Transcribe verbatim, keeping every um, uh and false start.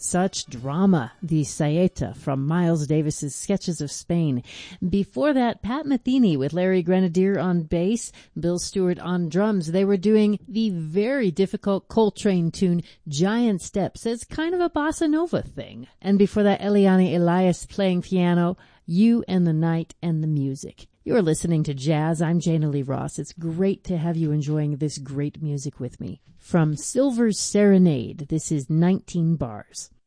Such drama, the Saeta from Miles Davis's Sketches of Spain. Before that, Pat Metheny with Larry Grenadier on bass, Bill Stewart on drums. They were doing the very difficult Coltrane tune Giant Steps as kind of a bossa nova thing. And before that, Eliane Elias playing piano, You and the Night and the Music. You're listening to Jazz. I'm Jana Lee Ross. It's great to have you enjoying this great music with me. From Silver's Serenade, this is nineteen bars.